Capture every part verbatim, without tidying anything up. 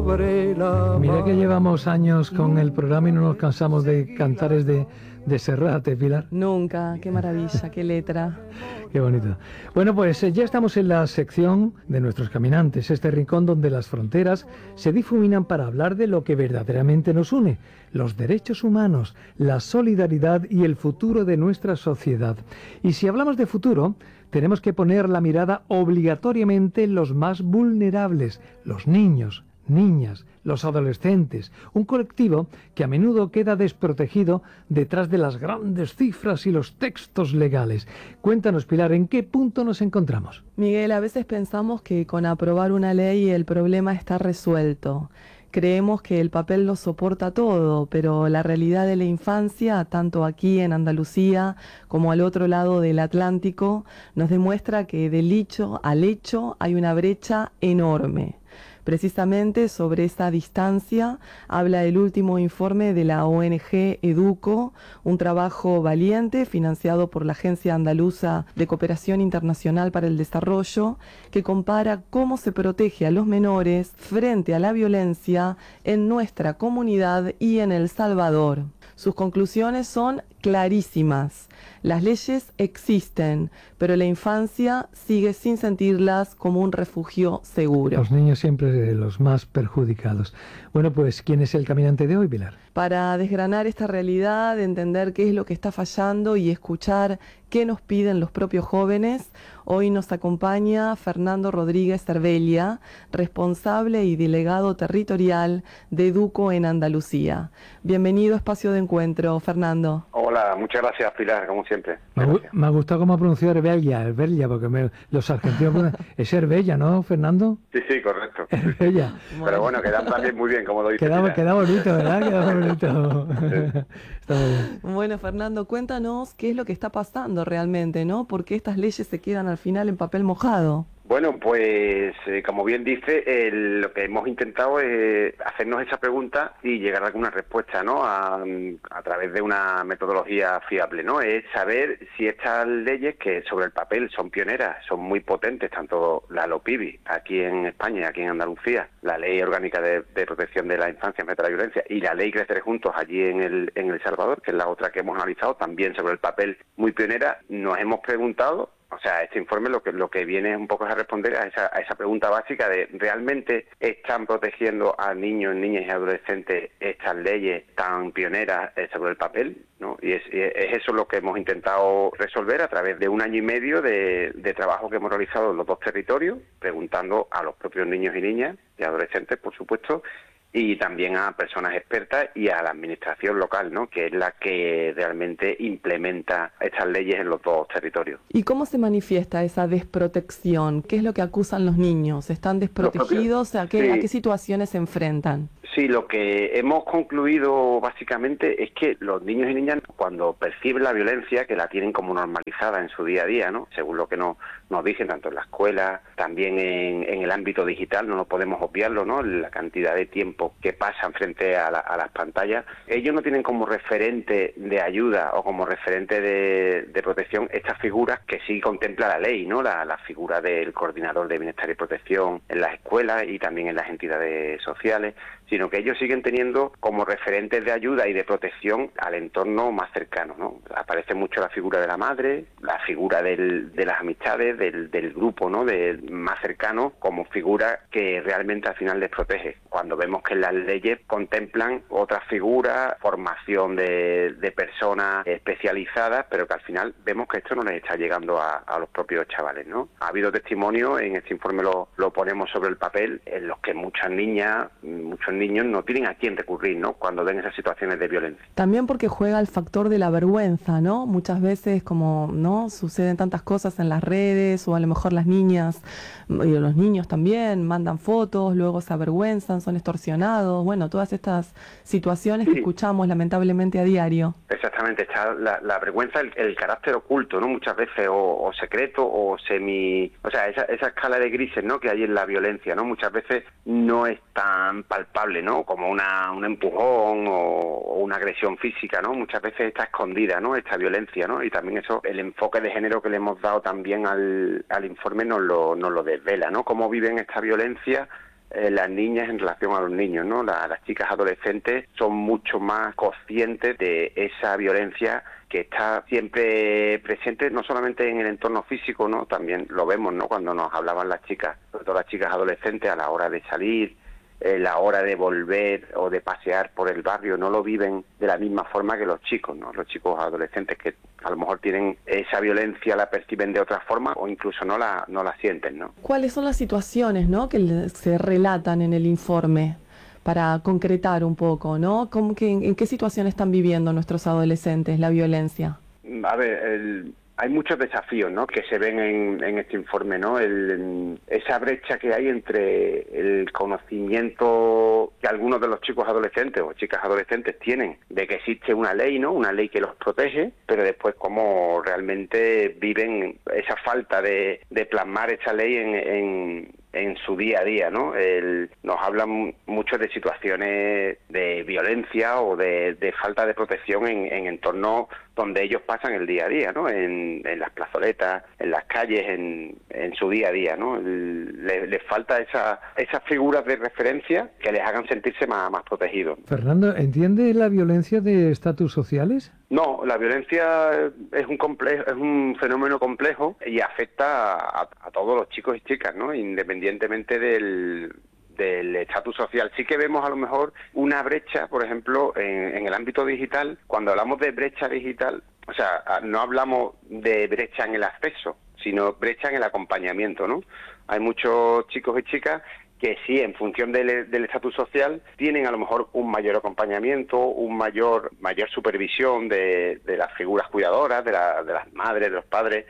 sobre la Mira que llevamos años con el programa y no nos cansamos de cantares de, de Serrat, ¿eh, Pilar? Nunca, qué maravilla, qué letra. Qué bonito. Bueno, pues eh, ya estamos en la sección de nuestros caminantes, este rincón donde las fronteras se difuminan para hablar de lo que verdaderamente nos une, los derechos humanos, la solidaridad y el futuro de nuestra sociedad. Y si hablamos de futuro, tenemos que poner la mirada obligatoriamente en los más vulnerables, los niños, niñas, los adolescentes, un colectivo que a menudo queda desprotegido detrás de las grandes cifras y los textos legales. Cuéntanos, Pilar, ¿en qué punto nos encontramos? Miguel, a veces pensamos que con aprobar una ley el problema está resuelto. Creemos que el papel lo soporta todo, pero la realidad de la infancia, tanto aquí en Andalucía como al otro lado del Atlántico, nos demuestra que del dicho al hecho hay una brecha enorme. Precisamente sobre esa distancia habla el último informe de la O N G Educo, un trabajo valiente financiado por la Agencia Andaluza de Cooperación Internacional para el Desarrollo, que compara cómo se protege a los menores frente a la violencia en nuestra comunidad y en El Salvador. Sus conclusiones son clarísimas. Las leyes existen, pero la infancia sigue sin sentirlas como un refugio seguro. Los niños siempre los más perjudicados. Bueno, pues, ¿quién es el caminante de hoy, Pilar? Para desgranar esta realidad, entender qué es lo que está fallando y escuchar qué nos piden los propios jóvenes, hoy nos acompaña Fernando Rodríguez Cervella, responsable y delegado territorial de Educo en Andalucía. Bienvenido a Espacio de Encuentro, Fernando. Hola, muchas gracias, Pilar, como siempre. Me, me ha gustado cómo ha pronunciado Herbella, Herbella, porque me, los argentinos es Herbella, ¿no, Fernando? Sí, sí, correcto. Herbella. Pero bueno, quedan también muy bien, como lo dice. Queda, queda bonito, ¿verdad? Queda bonito. Sí. Está muy bien. Bueno, Fernando, cuéntanos qué es lo que está pasando realmente, ¿no? ¿Por qué estas leyes se quedan al final en papel mojado? Bueno, pues eh, como bien dice, eh, lo que hemos intentado es hacernos esa pregunta y llegar a alguna respuesta, ¿no? A, a través de una metodología fiable, ¿no? Es saber si estas leyes, que sobre el papel son pioneras, son muy potentes, tanto la LOPIBI aquí en España y aquí en Andalucía, la Ley Orgánica de, de Protección de la Infancia frente a la Violencia y la Ley Crecer Juntos allí en el, en El Salvador, que es la otra que hemos analizado, también sobre el papel muy pionera, nos hemos preguntado. O sea, este informe lo que lo que viene un poco es a responder a esa, a esa pregunta básica de ¿realmente están protegiendo a niños, niñas y adolescentes estas leyes tan pioneras eh, sobre el papel? ¿No? Y es, es eso lo que hemos intentado resolver a través de un año y medio de, de trabajo que hemos realizado en los dos territorios, preguntando a los propios niños y niñas y adolescentes, por supuesto, y también a personas expertas y a la administración local, ¿no? Que es la que realmente implementa estas leyes en los dos territorios. ¿Y cómo se manifiesta esa desprotección? ¿Qué es lo que acusan los niños? ¿Están desprotegidos? ¿A qué, sí. ¿A qué situaciones se enfrentan? Sí, lo que hemos concluido básicamente es que los niños y niñas, cuando perciben la violencia, que la tienen como normalizada en su día a día, ¿no? Según lo que nos, nos dicen tanto en la escuela, también en, en el ámbito digital, no nos podemos obviarlo, ¿no? La cantidad de tiempo que pasan frente a, la, a las pantallas. Ellos no tienen como referente de ayuda o como referente de, de protección estas figuras que sí contempla la ley, ¿no? La, la figura del coordinador de bienestar y protección en las escuelas y también en las entidades sociales, sino que ellos siguen teniendo como referentes de ayuda y de protección al entorno más cercano, ¿no? Aparece mucho la figura de la madre, la figura del, de las amistades, del, del grupo, ¿no? De, más cercano, como figura que realmente al final les protege. Cuando vemos que las leyes contemplan otras figuras, formación de, de personas especializadas, pero que al final vemos que esto no les está llegando a, a los propios chavales, ¿no? Ha habido testimonios, en este informe lo, lo ponemos sobre el papel, en los que muchas niñas, muchos niños niños no tienen a quién recurrir, ¿no? Cuando ven esas situaciones de violencia. También porque juega el factor de la vergüenza, ¿no? Muchas veces, como no suceden tantas cosas en las redes, o a lo mejor las niñas y los niños también mandan fotos, luego se avergüenzan, son extorsionados, bueno, todas estas situaciones sí. que escuchamos lamentablemente a diario. Exactamente, está la, la vergüenza, el, el carácter oculto, ¿no? Muchas veces, o, o secreto, o semi... O sea, esa, esa escala de grises, ¿no? Que hay en la violencia, ¿no? Muchas veces no es tan palpable, ¿no? Como una, un empujón o, o una agresión física, ¿no? Muchas veces está escondida, ¿no? Esta violencia, ¿no? Y también eso, el enfoque de género que le hemos dado también al, al informe nos lo, nos lo desvela, ¿no? Cómo viven esta violencia eh, las niñas en relación a los niños, ¿no? La, las chicas adolescentes son mucho más conscientes de esa violencia que está siempre presente, no solamente en el entorno físico, ¿no? También lo vemos, ¿no? Cuando nos hablaban las chicas, sobre todo las chicas adolescentes, a la hora de salir, eh, la hora de volver o de pasear por el barrio, no lo viven de la misma forma que los chicos, ¿no? Los chicos adolescentes que a lo mejor tienen esa violencia, la perciben de otra forma o incluso no la, no la sienten, ¿no? ¿Cuáles son las situaciones, ¿no?, que se relatan en el informe? Para concretar un poco, ¿no? ¿Cómo que, ¿En qué situación están viviendo nuestros adolescentes la violencia? A ver, el, hay muchos desafíos, ¿no?, que se ven en, en este informe, ¿no? El, en esa brecha que hay entre el conocimiento que algunos de los chicos adolescentes o chicas adolescentes tienen de que existe una ley, ¿no? Una ley que los protege, pero después cómo realmente viven esa falta de, de plasmar esa ley en, en en su día a día, ¿no? El, nos hablan mucho de situaciones de violencia o de, de falta de protección en, en entornos donde ellos pasan el día a día, ¿no? En, en las plazoletas, en las calles, en, en su día a día, ¿no? Les le falta esa, esas figuras de referencia que les hagan sentirse más, más protegidos. Fernando, ¿entiende la violencia de estatus sociales? No, la violencia es un complejo, es un fenómeno complejo y afecta a, a todos los chicos y chicas, ¿no? Independientemente del del estatus social. Sí que vemos a lo mejor una brecha, por ejemplo, en, en el ámbito digital. Cuando hablamos de brecha digital, o sea, no hablamos de brecha en el acceso, sino brecha en el acompañamiento, ¿no? Hay muchos chicos y chicas que sí, en función del del estatus social, tienen a lo mejor un mayor acompañamiento, un mayor mayor supervisión de, de las figuras cuidadoras, de, la, de las madres, de los padres,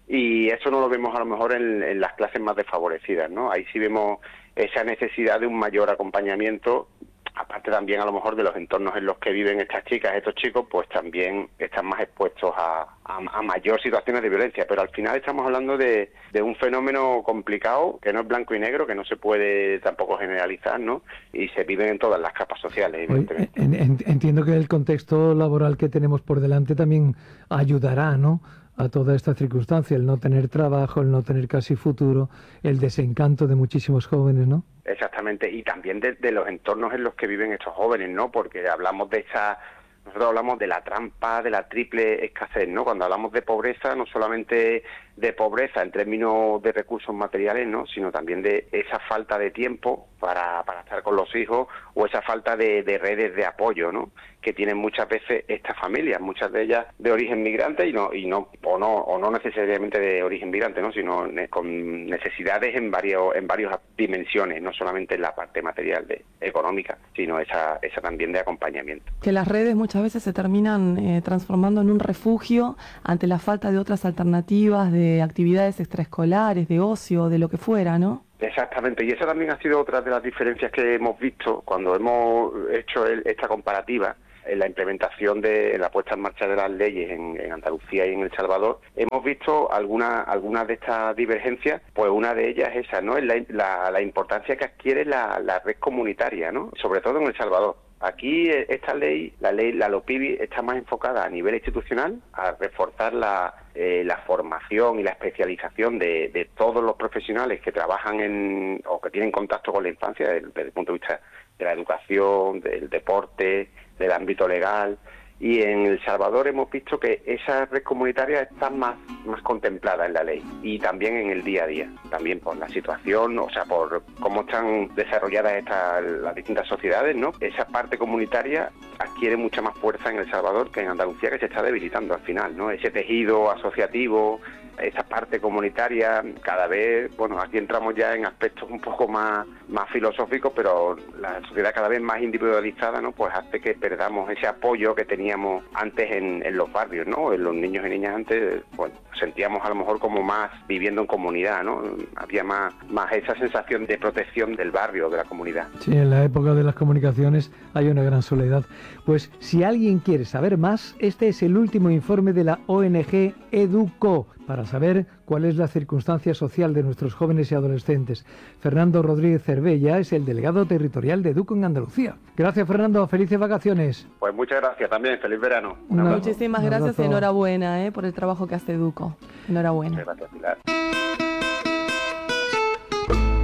y eso no lo vemos a lo mejor en, en las clases más desfavorecidas, ¿no? Ahí sí vemos esa necesidad de un mayor acompañamiento, aparte también a lo mejor de los entornos en los que viven estas chicas, estos chicos, pues también están más expuestos a, a, a mayor situaciones de violencia, pero al final estamos hablando de, de un fenómeno complicado, que no es blanco y negro, que no se puede tampoco generalizar, ¿no? Y se viven en todas las capas sociales, evidentemente. Oye, en, en, entiendo que el contexto laboral que tenemos por delante también ayudará, ¿no?, a toda esta circunstancia, el no tener trabajo, el no tener casi futuro, el desencanto de muchísimos jóvenes, ¿no? Exactamente, y también de, de los entornos en los que viven estos jóvenes, ¿no? Porque hablamos de esa, nosotros hablamos de la trampa, de la triple escasez, ¿no? Cuando hablamos de pobreza, no solamente de pobreza en términos de recursos materiales, ¿no?, sino también de esa falta de tiempo para, para estar con los hijos o esa falta de, de redes de apoyo, ¿no?, que tienen muchas veces estas familias, muchas de ellas de origen migrante y no y no o no o no necesariamente de origen migrante, ¿no?, sino ne, con necesidades en varios en varias dimensiones, no solamente en la parte material de económica, sino esa esa también de acompañamiento. Que las redes muchas veces se terminan eh, transformando en un refugio ante la falta de otras alternativas, de actividades extraescolares, de ocio, de lo que fuera, ¿no? Exactamente, y esa también ha sido otra de las diferencias que hemos visto cuando hemos hecho el, esta comparativa en la implementación de en la puesta en marcha de las leyes en, en Andalucía y en El Salvador. Hemos visto algunas algunas de estas divergencias, pues una de ellas es esa, ¿no?, es la, la, la importancia que adquiere la, la red comunitaria, ¿no?, sobre todo en El Salvador. Aquí esta ley, la ley, la LOPIBI, está más enfocada a nivel institucional, a reforzar la, eh, la formación y la especialización de, de todos los profesionales que trabajan en o que tienen contacto con la infancia desde, desde el punto de vista de la educación, del deporte, del ámbito legal. Y en El Salvador hemos visto que esa red comunitaria está más, más contemplada en la ley y también en el día a día, también por la situación, o sea, por cómo están desarrolladas estas las distintas sociedades, ¿no? Esa parte comunitaria adquiere mucha más fuerza en El Salvador que en Andalucía, que se está debilitando al final, ¿no? Ese tejido asociativo, esa parte comunitaria, cada vez, bueno, aquí entramos ya en aspectos un poco más, más filosóficos, pero la sociedad cada vez más individualizada, ¿no?, pues hace que perdamos ese apoyo que teníamos antes en, en los barrios, ¿no? En los niños y niñas antes, bueno, sentíamos a lo mejor como más viviendo en comunidad, ¿no? Había más, más esa sensación de protección del barrio, de la comunidad. Sí, en la época de las comunicaciones hay una gran soledad. Pues si alguien quiere saber más, este es el último informe de la O N G EDUCO, para saber cuál es la circunstancia social de nuestros jóvenes y adolescentes. Fernando Rodríguez Cervella es el delegado territorial de EDUCO en Andalucía. Gracias, Fernando. Felices vacaciones. Pues muchas gracias también. Feliz verano. Un abrazo. Muchísimas gracias. Enhorabuena eh, por el trabajo que hace EDUCO. Enhorabuena. Muchas gracias, Pilar.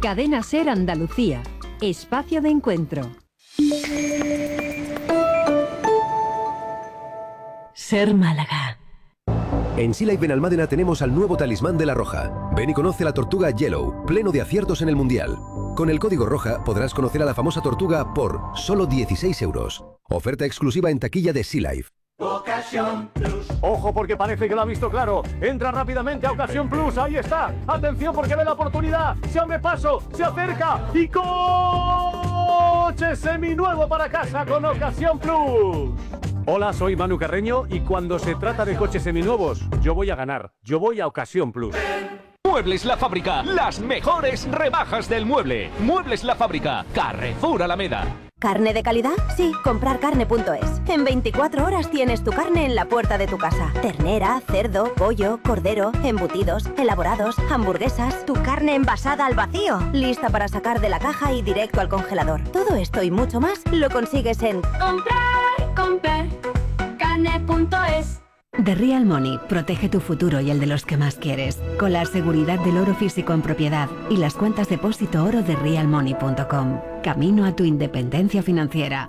Cadena Ser Andalucía, espacio de encuentro. Ser Málaga. En Sea Life Benalmádena tenemos al nuevo talismán de la Roja. Ven y conoce la tortuga Yellow, pleno de aciertos en el Mundial. Con el código Roja podrás conocer a la famosa tortuga por solo dieciséis euros. Oferta exclusiva en taquilla de Sea Life. Ocasión Plus. Ojo, porque parece que lo ha visto claro. Entra rápidamente a Ocasión Plus. Ahí está. Atención, porque ve la oportunidad. Se abre paso, se acerca y coche seminuevo para casa con Ocasión Plus. Hola, soy Manu Carreño y cuando se trata de coches seminuevos, yo voy a ganar. Yo voy a Ocasión Plus. Muebles La Fábrica, las mejores rebajas del mueble. Muebles La Fábrica, Carrefour Alameda. ¿Carne de calidad? Sí, comprar carne punto es. En veinticuatro horas tienes tu carne en la puerta de tu casa. Ternera, cerdo, pollo, cordero, embutidos, elaborados, hamburguesas. Tu carne envasada al vacío, lista para sacar de la caja y directo al congelador. Todo esto y mucho más lo consigues en Comprar, comprar, carne punto es. The Real Money protege tu futuro y el de los que más quieres, con la seguridad del oro físico en propiedad y las cuentas depósito oro de real money punto com. Camino a tu independencia financiera.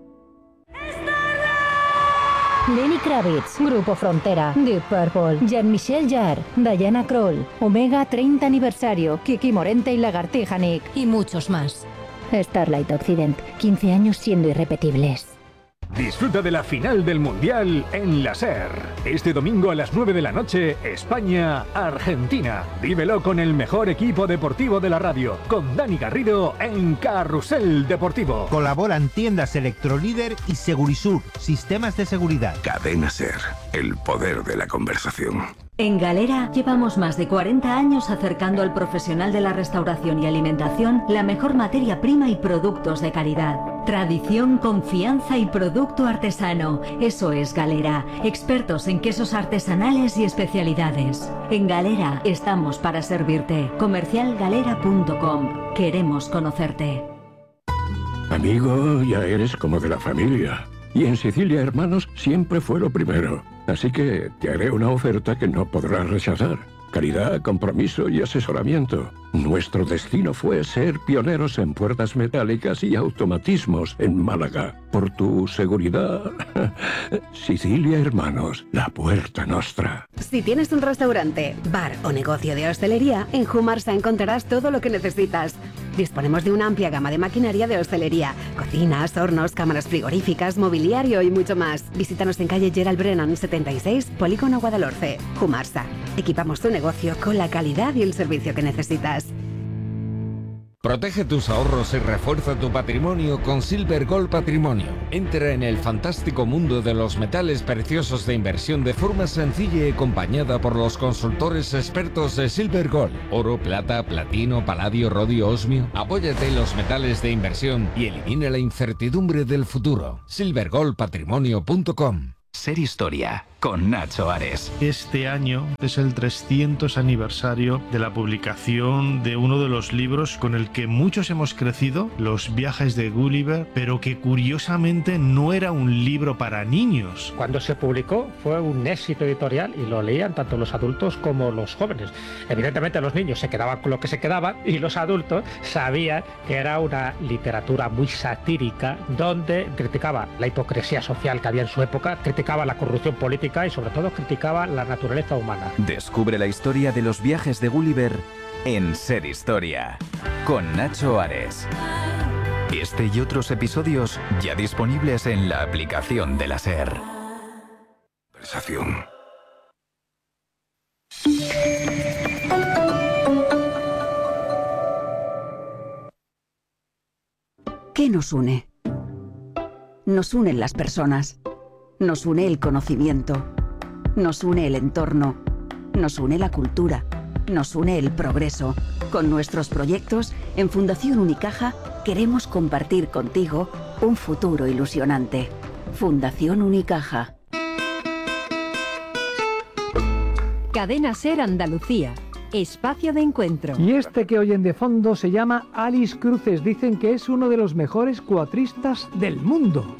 Lenny Kravitz, Grupo Frontera, Deep Purple, Jean-Michel Jarre, Diana Krall, Omega treinta aniversario, Kiki Morente y Lagartija Nick y muchos más. Starlight Occident, quince años siendo irrepetibles. Disfruta de la final del Mundial en la SER. Este domingo a las nueve de la noche, España-Argentina. Vívelo con el mejor equipo deportivo de la radio, con Dani Garrido en Carrusel Deportivo. Colaboran tiendas Electrolíder y Segurisur, sistemas de seguridad. Cadena SER, el poder de la conversación. En Galera llevamos más de cuarenta años acercando al profesional de la restauración y alimentación la mejor materia prima y productos de calidad. Tradición, confianza y producto artesano. Eso es Galera. Expertos en quesos artesanales y especialidades. En Galera estamos para servirte. comercial galera punto com. Queremos conocerte. Amigo, ya eres como de la familia. Y en Sicilia Hermanos siempre fue lo primero. Así que te haré una oferta que no podrás rechazar. Calidad, compromiso y asesoramiento. Nuestro destino fue ser pioneros en puertas metálicas y automatismos en Málaga. Por tu seguridad, Sicilia Hermanos, la puerta nostra. Si tienes un restaurante, bar o negocio de hostelería, en Humarsa encontrarás todo lo que necesitas. Disponemos de una amplia gama de maquinaria de hostelería, cocinas, hornos, cámaras frigoríficas, mobiliario y mucho más. Visítanos en calle Gerald Brennan setenta y seis, Polígono Guadalhorce. Humarsa. Equipamos tu negocio con la calidad y el servicio que necesitas. Protege tus ahorros y refuerza tu patrimonio con Silver Gold Patrimonio. Entra en el fantástico mundo de los metales preciosos de inversión de forma sencilla y acompañada por los consultores expertos de Silver Gold. Oro, plata, platino, paladio, rodio, osmio. Apóyate en los metales de inversión y elimina la incertidumbre del futuro. silver gold patrimonio punto com. Ser Historia, con Nacho Ares. Este año es el trescientos aniversario de la publicación de uno de los libros con el que muchos hemos crecido, Los viajes de Gulliver, pero que curiosamente no era un libro para niños. Cuando se publicó fue un éxito editorial y lo leían tanto los adultos como los jóvenes. Evidentemente los niños se quedaban con lo que se quedaban y los adultos sabían que era una literatura muy satírica donde criticaba la hipocresía social que había en su época, criticaba la corrupción política y sobre todo criticaba la naturaleza humana. Descubre la historia de los viajes de Gulliver en Ser Historia, con Nacho Ares. Este y otros episodios ya disponibles en la aplicación de la SER. Conversación. ¿Qué nos une? Nos unen las personas. Nos une el conocimiento, nos une el entorno, nos une la cultura, nos une el progreso. Con nuestros proyectos, en Fundación Unicaja, queremos compartir contigo un futuro ilusionante. Fundación Unicaja. Cadena Ser Andalucía, espacio de encuentro. Y este que oyen de fondo se llama Alice Cruces. Dicen que es uno de los mejores cuatristas del mundo.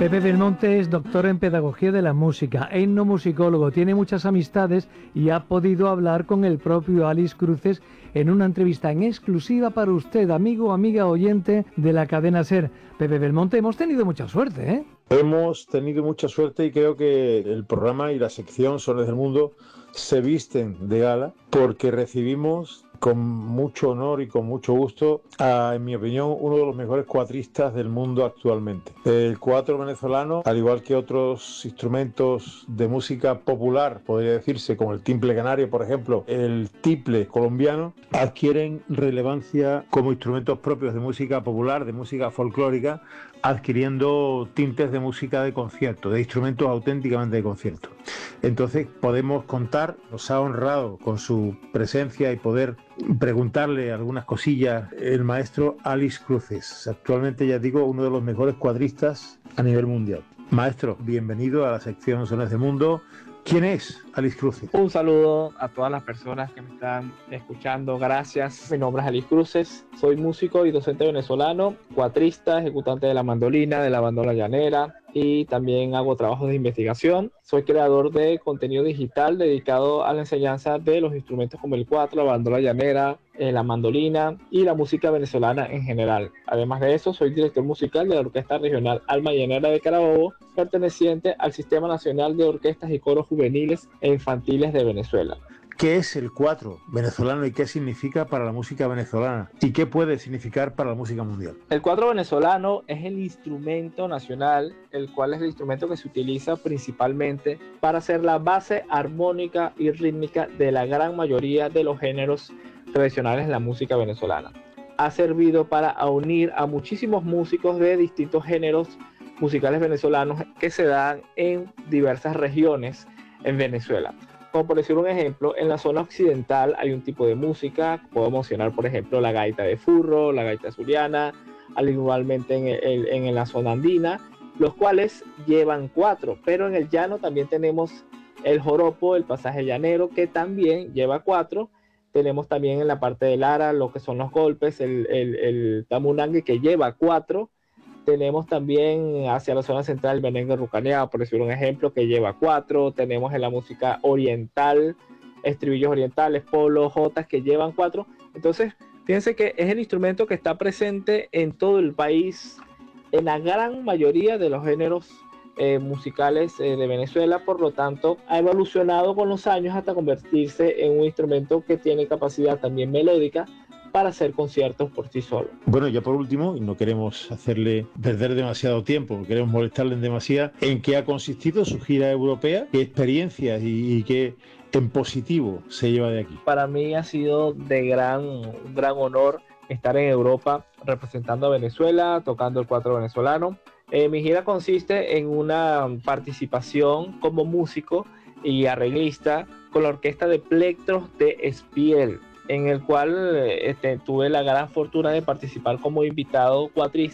Pepe Belmonte es doctor en Pedagogía de la Música, etnomusicólogo, tiene muchas amistades y ha podido hablar con el propio Alex Cruces en una entrevista en exclusiva para usted, amigo o amiga oyente de la cadena SER. Pepe Belmonte, hemos tenido mucha suerte, ¿eh? Hemos tenido mucha suerte y creo que el programa y la sección Sones del Mundo se visten de gala porque recibimos con mucho honor y con mucho gusto a, en mi opinión, uno de los mejores cuatristas del mundo actualmente. El cuatro venezolano, al igual que otros instrumentos de música popular, podría decirse, como el timple canario, por ejemplo, el tiple colombiano, adquieren relevancia como instrumentos propios de música popular, de música folclórica, adquiriendo tintes de música de concierto, de instrumentos auténticamente de concierto. Entonces podemos contar, nos ha honrado con su presencia y poder preguntarle algunas cosillas el maestro Alex Cruces, actualmente, ya digo, uno de los mejores cuadristas a nivel mundial. Maestro, bienvenido a la sección Sones del Mundo. ¿Quién es Alex Cruces? Un saludo a todas las personas que me están escuchando, gracias. Mi nombre es Alex Cruces, soy músico y docente venezolano, cuatrista, ejecutante de la mandolina, de la bandola llanera, y también hago trabajos de investigación. Soy creador de contenido digital dedicado a la enseñanza de los instrumentos como el cuatro, la bandola llanera, eh, la mandolina y la música venezolana en general. Además de eso, soy director musical de la Orquesta Regional Alma Llanera de Carabobo, perteneciente al Sistema Nacional de Orquestas y Coros Juveniles e Infantiles de Venezuela. ¿Qué es el cuatro venezolano y qué significa para la música venezolana? ¿Y qué puede significar para la música mundial? El cuatro venezolano es el instrumento nacional, el cual es el instrumento que se utiliza principalmente para ser la base armónica y rítmica de la gran mayoría de los géneros tradicionales de la música venezolana. Ha servido para unir a muchísimos músicos de distintos géneros musicales venezolanos que se dan en diversas regiones en Venezuela. Como por decir un ejemplo, en la zona occidental hay un tipo de música, puedo mencionar por ejemplo la gaita de furro, la gaita zuliana, al igualmente en, el, en la zona andina, los cuales llevan cuatro, pero en el llano también tenemos el joropo, el pasaje llanero, que también lleva cuatro. Tenemos también en la parte del ara lo que son los golpes, el, el, el tamunangue, que lleva cuatro. Tenemos también hacia la zona central el merengue rucaneado, por decir un ejemplo, que lleva cuatro. Tenemos en la música oriental, estribillos orientales, polos, jotas, que llevan cuatro. Entonces, fíjense que es el instrumento que está presente en todo el país, en la gran mayoría de los géneros eh, musicales eh, de Venezuela. Por lo tanto, ha evolucionado con los años hasta convertirse en un instrumento que tiene capacidad también melódica para hacer conciertos por sí solo. Bueno, ya por último, y no queremos hacerle perder demasiado tiempo, no queremos molestarle en demasía, ¿en qué ha consistido su gira europea? ¿Qué experiencias y, y qué en positivo se lleva de aquí? Para mí ha sido de gran, un gran honor estar en Europa representando a Venezuela, tocando el cuatro venezolano. Eh, mi gira consiste en una participación como músico y arreglista con la orquesta de plectros de Espiel, en el cual este, tuve la gran fortuna de participar como invitado cuatrista